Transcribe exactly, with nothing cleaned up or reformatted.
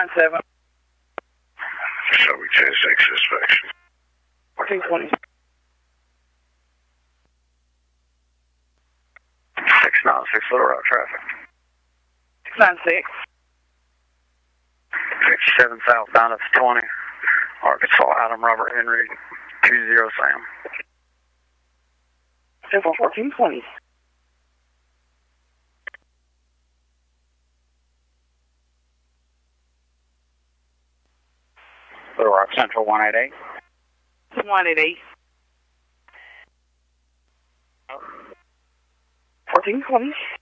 nine seven. So we ten six inspection. fourteen twenty. six nine six Little Rock traffic. six nine six. fifty-seven southbound of twenty. Arkansas, Adam Robert Henry, two zero Sam. ten four fourteen twenty. Little Rock Central one eight eight. one eight eight. fourteen twenty.